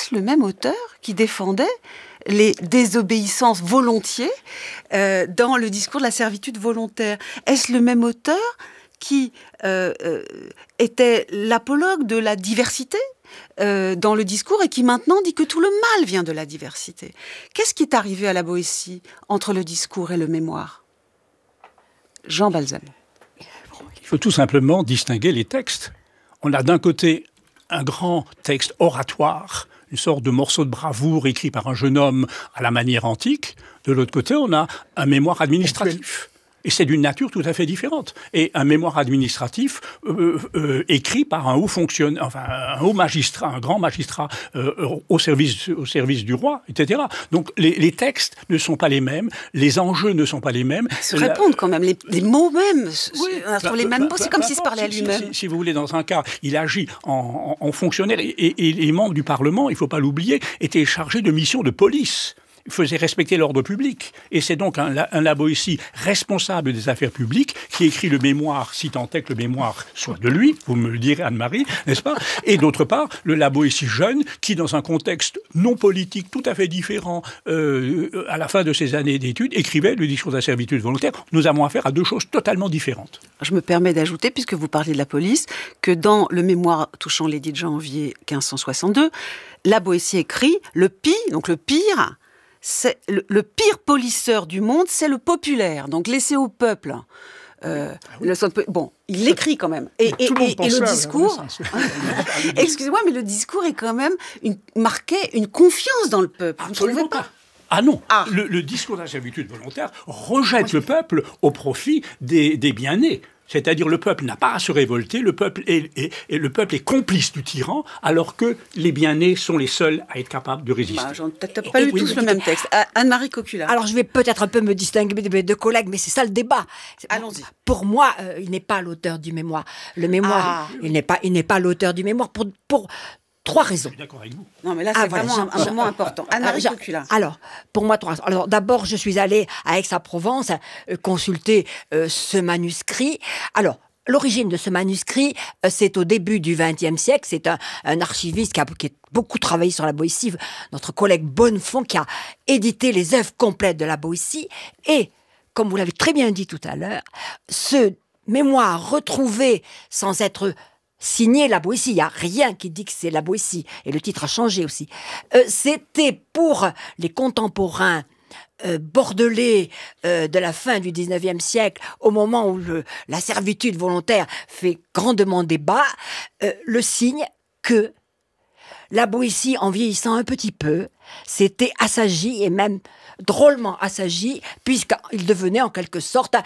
est-ce le même auteur qui défendait les désobéissances volontiers dans le discours de la servitude volontaire? Est-ce le même auteur qui était l'apologue de la diversité dans le discours et qui maintenant dit que tout le mal vient de la diversité? Qu'est-ce qui est arrivé à la Boétie entre le discours et le mémoire? Jean Balzano. Il faut tout simplement distinguer les textes. On a d'un côté un grand texte oratoire, une sorte de morceau de bravoure écrit par un jeune homme à la manière antique. De l'autre côté, on a un mémoire administratif. Et c'est d'une nature tout à fait différente. Et un mémoire administratif écrit par un haut fonctionnaire, enfin un haut magistrat, un grand magistrat au service du roi, etc. Donc les textes ne sont pas les mêmes, les enjeux ne sont pas les mêmes. Ils se répondent quand même, les mots mêmes, on trouve les mêmes mots, c'est comme s'il se parlait à lui-même. Si vous voulez, dans un cas, il agit en fonctionnaire et les membres du Parlement, il ne faut pas l'oublier, étaient chargés de missions de police. Faisait respecter l'ordre public. Et c'est donc un La Boétie responsable des affaires publiques qui écrit le mémoire, si tant est que le mémoire soit de lui, vous me le direz Anne-Marie, n'est-ce pas? Et d'autre part, le La Boétie jeune, qui dans un contexte non politique tout à fait différent, à la fin de ses années d'études, écrivait le discours de la servitude volontaire. Nous avons affaire à deux choses totalement différentes. Je me permets d'ajouter, puisque vous parlez de la police, que dans le mémoire touchant l'édit de janvier 1562, La Boétie écrit le pire, c'est le pire polisseur du monde, c'est le populaire. Donc laissez au peuple. Bon, il l'écrit quand même. Et le discours. Excusez-moi, mais le discours est quand même marqué une confiance dans le peuple. Absolument vous ne trouvez pas? Ah non, le discours de la servitude volontaire rejette le peuple au profit des bien-nés. C'est-à-dire le peuple n'a pas à se révolter, le peuple est complice du tyran, alors que les bien-nés sont les seuls à être capables de résister. J'en ai peut-être pas lu tous le même texte. Anne-Marie Cocula. Alors je vais peut-être un peu me distinguer de mes deux collègues, mais c'est ça le débat. Allons-y. Pour moi, il n'est pas l'auteur du mémoire. Le mémoire, il n'est pas l'auteur du mémoire pour 3 raisons. Je suis d'accord avec vous. Non, mais là, c'est vraiment un moment important. Anne-Marie Cocula. Alors, pour moi, 3 raisons. Alors, d'abord, je suis allée à Aix-en-Provence consulter ce manuscrit. Alors, l'origine de ce manuscrit, c'est au début du XXe siècle. C'est un archiviste qui a beaucoup travaillé sur la Boétie, notre collègue Bonnefond, qui a édité les œuvres complètes de la Boétie. Et, comme vous l'avez très bien dit tout à l'heure, ce mémoire retrouvé sans être signé La Boétie, il n'y a rien qui dit que c'est La Boétie, et le titre a changé aussi. C'était pour les contemporains bordelais de la fin du 19e siècle, au moment où la servitude volontaire fait grandement débat, le signe que La Boétie, en vieillissant un petit peu, s'était assagie, et même drôlement assagie, puisqu'il devenait en quelque sorte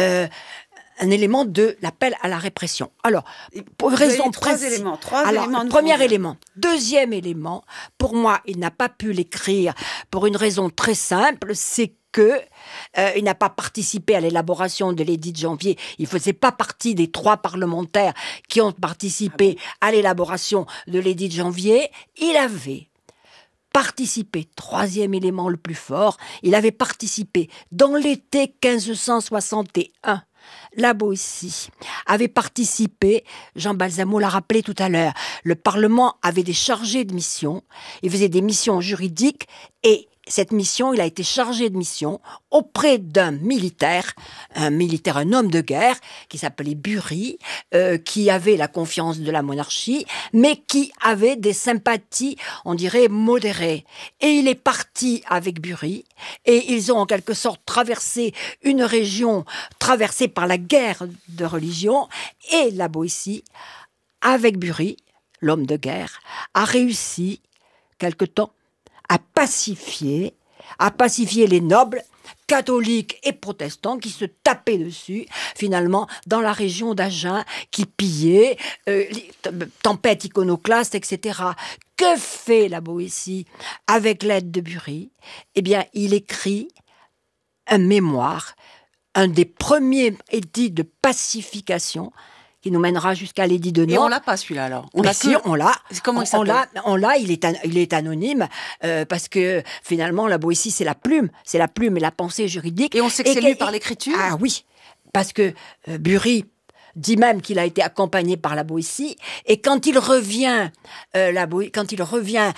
un élément de l'appel à la répression. Alors, pour raison trois éléments. Premier élément. Deuxième élément, pour moi, il n'a pas pu l'écrire pour une raison très simple, c'est que il n'a pas participé à l'élaboration de l'édit de janvier. Il ne faisait pas partie des 3 parlementaires qui ont participé à l'élaboration de l'édit de janvier. Il avait participé, 3e élément le plus fort, il avait participé dans l'été 1561. La Boétie avait participé, Jean Balzano l'a rappelé tout à l'heure, le Parlement avait des chargés de mission, il faisait des missions juridiques et cette mission, il a été chargé de mission auprès d'un militaire, un homme de guerre, qui s'appelait Bury, qui avait la confiance de la monarchie, mais qui avait des sympathies, on dirait, modérées. Et il est parti avec Bury, et ils ont en quelque sorte traversé une région traversée par la guerre de religion, et la Boétie, avec Bury, l'homme de guerre, a réussi, quelque temps, à pacifier les nobles catholiques et protestants qui se tapaient dessus, finalement, dans la région d'Agen, qui pillaient, tempêtes iconoclastes, etc. Que fait la Boétie avec l'aide de Bury? Eh bien, il écrit un mémoire, un des premiers édits de pacification qui nous mènera jusqu'à l'édit de Nantes. Et on l'a pas celui-là alors. On l'a. Comment il s'appelle? On l'a. Il est anonyme parce que finalement la Boétie c'est la plume et la pensée juridique. Et on sait que c'est lu par l'écriture. Ah oui, parce que Bury dit même qu'il a été accompagné par la Boétie, et quand il revient